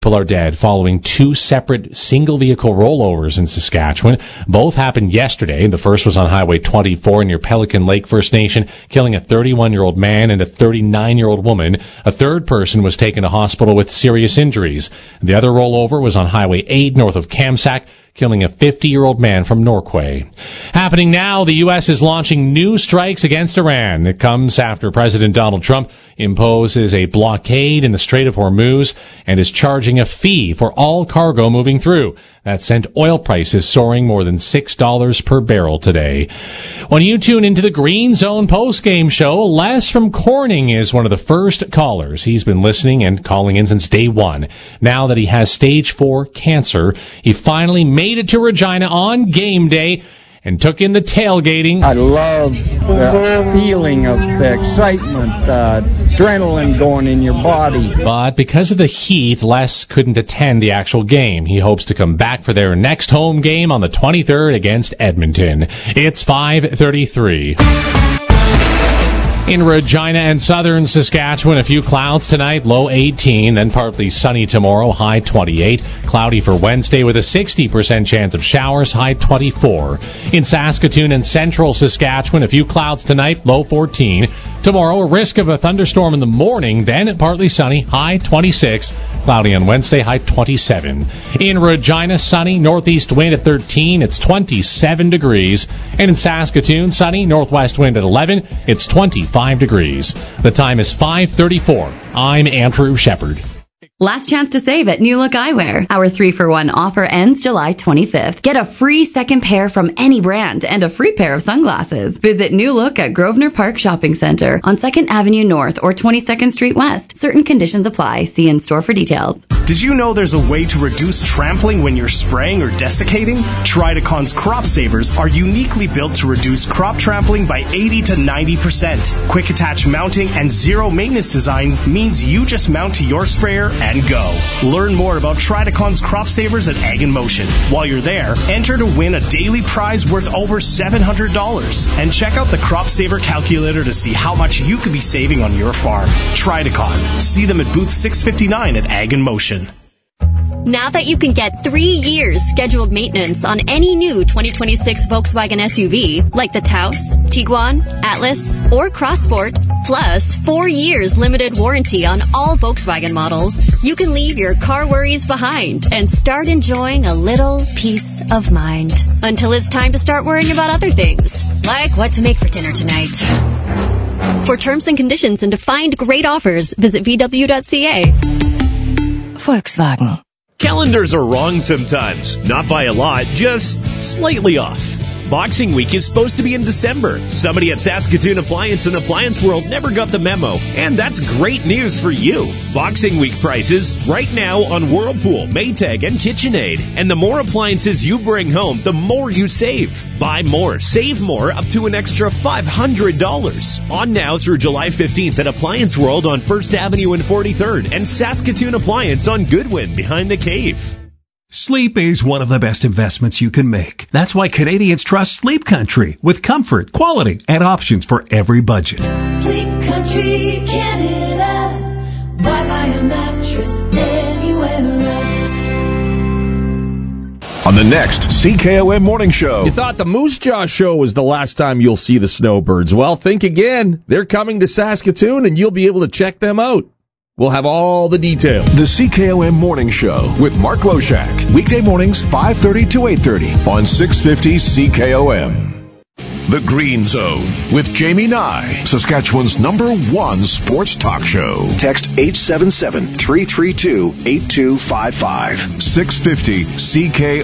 people are dead following two separate single-vehicle rollovers in Saskatchewan. Both happened yesterday. The first was on Highway 24 near Pelican Lake First Nation, killing a 31-year-old man and a 39-year-old woman. A third person was taken to hospital with serious injuries. The other rollover was on Highway 8 north of Kamsack, killing a 50-year-old man from Norquay. Happening now, the U.S. is launching new strikes against Iran. It comes after President Donald Trump imposes a blockade in the Strait of Hormuz and is charging a fee for all cargo moving through. That sent oil prices soaring more than $6 per barrel today. When you tune into the Green Zone postgame show, Les from Corning is one of the first callers. He's been listening and calling in since day one. Now that he has stage 4 cancer, he finally made it to Regina on game day and took in the tailgating. I love the feeling of the excitement, adrenaline going in your body. But because of the heat, Les couldn't attend the actual game. He hopes to come back for their next home game on the 23rd against Edmonton. It's 5:33. In Regina and southern Saskatchewan, a few clouds tonight, low 18, then partly sunny tomorrow, high 28. Cloudy for Wednesday with a 60% chance of showers, high 24. In Saskatoon and central Saskatchewan, a few clouds tonight, low 14. Tomorrow, a risk of a thunderstorm in the morning, then partly sunny, high 26. Cloudy on Wednesday, high 27. In Regina, sunny, northeast wind at 13, it's 27 degrees. And in Saskatoon, sunny, northwest wind at 11, it's 25 degrees. The time is 5:34. I'm Andrew Shepard. Last chance to save at New Look Eyewear. Our 3-for-1 offer ends July 25th. Get a free second pair from any brand and a free pair of sunglasses. Visit New Look at Grosvenor Park Shopping Center on 2nd Avenue North or 22nd Street West. Certain conditions apply. See in store for details. Did you know there's a way to reduce trampling when you're spraying or desiccating? Tridacon's Crop Savers are uniquely built to reduce crop trampling by 80 to 90%. Quick attach mounting and zero maintenance design means you just mount to your sprayer and go. Learn more about Tridacon's Crop Savers at Ag in Motion. While you're there, enter to win a daily prize worth over $700. And check out the Crop Saver calculator to see how much you could be saving on your farm. Tridacon. See them at booth 659 at Ag in Motion. Now that you can get 3 years scheduled maintenance on any new 2026 Volkswagen SUV, like the Taos, Tiguan, Atlas, or Crossport, plus 4 years limited warranty on all Volkswagen models, you can leave your car worries behind and start enjoying a little peace of mind. Until it's time to start worrying about other things, like what to make for dinner tonight. For terms and conditions and to find great offers, visit VW.ca. Volkswagen. Calendars are wrong sometimes. Not by a lot, just slightly off. Boxing Week is supposed to be in December. Somebody at Saskatoon Appliance and Appliance World never got the memo, and that's great news for you. Boxing Week prices right now on Whirlpool, Maytag, and KitchenAid. And the more appliances you bring home, the more you save. Buy more, save more, up to an extra $500. On now through July 15th at Appliance World on 1st Avenue and 43rd, and Saskatoon Appliance on Goodwin behind the Cave. Sleep is one of the best investments you can make. That's why Canadians trust Sleep Country with comfort, quality, and options for every budget. Sleep Country Canada. Buy a mattress anywhere else. On the next CKOM Morning Show. You thought the Moose Jaw Show was the last time you'll see the snowbirds. Well, think again. They're coming to Saskatoon, and you'll be able to check them out. We'll have all the details. The CKOM Morning Show with Mark Loshak. Weekday mornings, 5:30 to 8:30 on 650 CKOM. The Green Zone with Jamie Nye, Saskatchewan's #1 sports talk show. Text 877-332-8255. 650 CKOM.